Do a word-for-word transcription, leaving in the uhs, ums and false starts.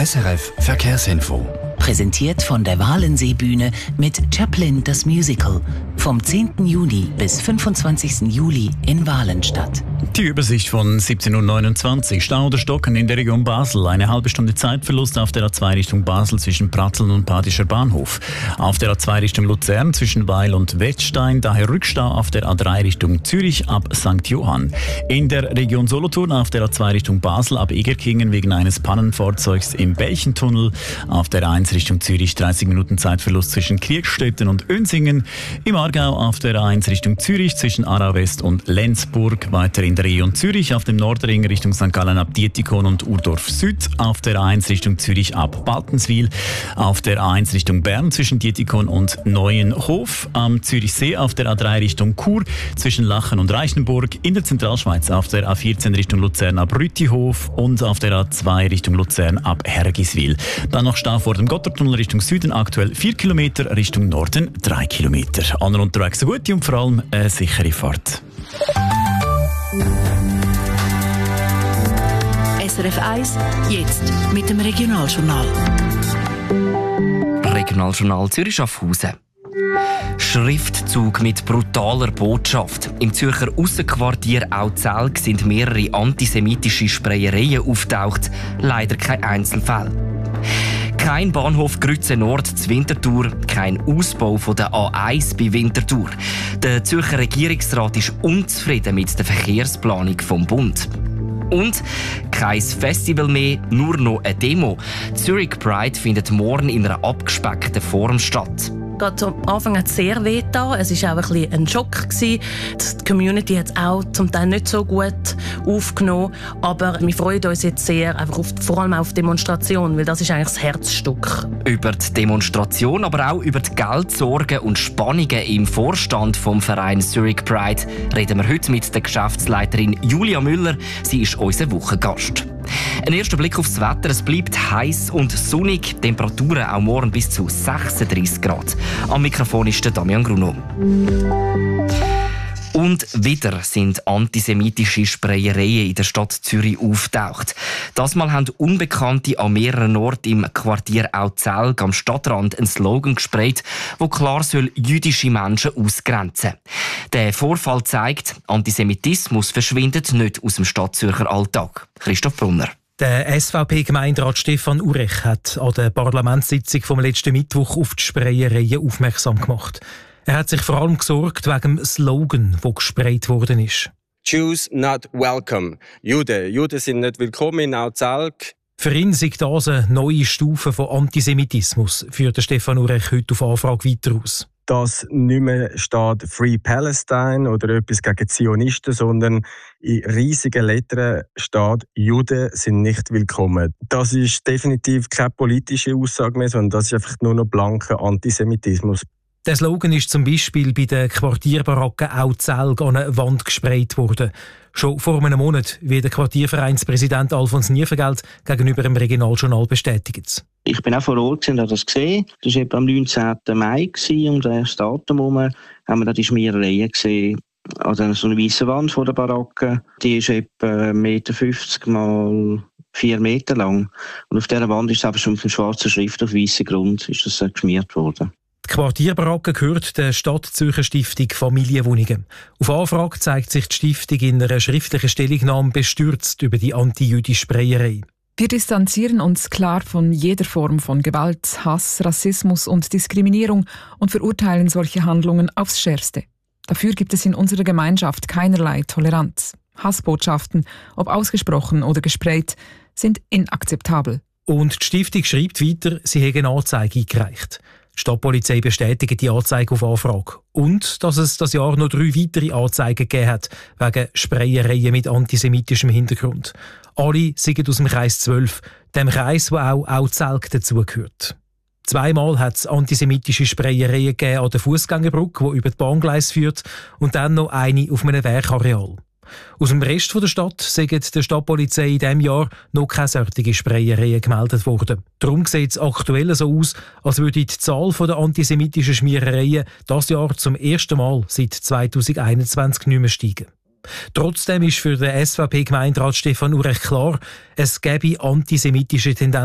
S R F Verkehrsinfo. Präsentiert von der Walensee-Bühne mit Chaplin das Musical. Vom zehnten Juni bis fünfundzwanzigsten Juli in Walenstadt. Die Übersicht von siebzehn Uhr neunundzwanzig. Stau oder Stocken in der Region Basel. Eine halbe Stunde Zeitverlust auf der A zwei Richtung Basel zwischen Pratteln und Badischer Bahnhof. Auf der A zwei Richtung Luzern zwischen Weil und Wettstein. Daher Rückstau auf der A drei Richtung Zürich ab Sankt Johann. In der Region Solothurn auf der A zwei Richtung Basel ab Egerkingen wegen eines Pannenfahrzeugs im Belchentunnel. Auf der A eins Richtung Zürich dreißig Minuten Zeitverlust zwischen Kriegstetten und Önsingen. Im Aargau auf der A eins Richtung Zürich zwischen Aarau West und Lenzburg. Weiter in der Region Zürich auf dem Nordring Richtung Sankt Gallen ab Dietikon und Urdorf Süd. Auf der A eins Richtung Zürich ab Baltenswil. Auf der A eins Richtung Bern zwischen Dietikon und Neuenhof. Am Zürichsee auf der A drei Richtung Chur zwischen Lachen und Reichenburg. In der Zentralschweiz auf der A vierzehn Richtung Luzern ab Rütihof und auf der A zwei Richtung Luzern ab Hergiswil. Dann noch Stau vor dem Gotthardtunnel Richtung Süden, aktuell vier Kilometer, Richtung Norden drei Kilometer. Anderen unterwegs eine gute und vor allem eine sichere Fahrt. S R F eins, jetzt mit dem Regionaljournal. Regionaljournal Zürich Schaffhausen. Schriftzug mit brutaler Botschaft. Im Zürcher Aussenquartier Auzelg sind mehrere antisemitische Sprayereien auftaucht, leider kein Einzelfall. Kein Bahnhof Grütze Nord zu Winterthur, kein Ausbau von der A eins bei Winterthur. Der Zürcher Regierungsrat ist unzufrieden mit der Verkehrsplanung vom Bund. Und kein Festival mehr, nur noch eine Demo. Zurich Pride findet morgen in einer abgespeckten Form statt. Gerade am Anfang hat es sehr weh getan. Es war auch ein, bisschen ein Schock gewesen. Die Community hat es auch zum Teil nicht so gut aufgenommen. Aber wir freuen uns jetzt sehr, einfach auf, vor allem auf die Demonstration, weil das ist eigentlich das Herzstück. Über die Demonstration, aber auch über die Geldsorgen und Spannungen im Vorstand vom Verein Zurich Pride reden wir heute mit der Geschäftsleiterin Julia Müller. Sie ist unser Wochengast. Ein erster Blick aufs Wetter. Es bleibt heiß und sonnig. Temperaturen auch morgen bis zu sechsunddreissig Grad. Am Mikrofon ist der Damian Gruno. Und wieder sind antisemitische Sprayereien in der Stadt Zürich auftaucht. Das Mal haben Unbekannte an mehreren Orten im Quartier Auzelg am Stadtrand einen Slogan gesprayt, der klar soll jüdische Menschen ausgrenzen. Der Vorfall zeigt, Antisemitismus verschwindet nicht aus dem Stadtzürcher Alltag. Christoph Brunner. Der S V P-Gemeinderat Stefan Urech hat an der Parlamentssitzung vom letzten Mittwoch auf die Sprayereien aufmerksam gemacht. Er hat sich vor allem gesorgt wegen dem Slogan, der gesprayt worden ist. Jews not welcome. Juden. Juden sind nicht willkommen in Auzelg. Für ihn sei das eine neue Stufe von Antisemitismus, führt Stefan Urech heute auf Anfrage weiter aus. Dass nicht mehr steht Free Palestine oder etwas gegen Zionisten, sondern in riesigen Lettern steht, Juden sind nicht willkommen. Das ist definitiv keine politische Aussage mehr, sondern das ist einfach nur noch blanker Antisemitismus. Der Slogan ist zum Beispiel bei den Quartierbaracken Auzelg an eine Wand gesprayt worden. Schon vor einem Monat, wie der Quartiervereinspräsident Alfons Niefengeld gegenüber dem Regionaljournal bestätigt. Ich bin auch vor Ort und habe das gesehen. Das war etwa am neunzehnten Mai, um das Datum herum, haben wir da die Schmierereien gesehen. Also so eine weisse Wand vor der Baracke. Die ist etwa eins Meter fünfzig mal vier Meter lang. Und auf dieser Wand ist einfach schon mit einer schwarzen Schrift auf weißem Grund ist das geschmiert worden. Die Quartierbaracke gehört der Stadtzürcher Stiftung Familienwohnungen. Auf Anfrage zeigt sich die Stiftung in einer schriftlichen Stellungnahme bestürzt über die anti-jüdische Sprayerei. Wir distanzieren uns klar von jeder Form von Gewalt, Hass, Rassismus und Diskriminierung und verurteilen solche Handlungen aufs Schärfste. Dafür gibt es in unserer Gemeinschaft keinerlei Toleranz. Hassbotschaften, ob ausgesprochen oder gesprayt, sind inakzeptabel. Und die Stiftung schreibt weiter, sie hätte eine Anzeige eingereicht. Die Stadtpolizei bestätigt die Anzeige auf Anfrage. Und dass es das Jahr noch drei weitere Anzeigen gegeben hat, wegen Sprayereien mit antisemitischem Hintergrund. Alle sind aus dem Kreis zwölf, dem Kreis, wo auch Auzelg dazugehört. Zweimal hat es antisemitische Sprayereien gegeben an der Fußgängerbrücke, die über die Bahngleise führt, und dann noch eine auf einem Werkareal. Aus dem Rest der Stadt sind der Stadtpolizei in diesem Jahr noch keine solche Sprayereien gemeldet worden. Darum sieht es aktuell so aus, als würde die Zahl der antisemitischen Schmierereien dieses Jahr zum ersten Mal seit zweitausendeinundzwanzig nicht mehr steigen. Trotzdem ist für den S V P-Gemeinderat Stefan Urech klar, es gäbe antisemitische Tendenzen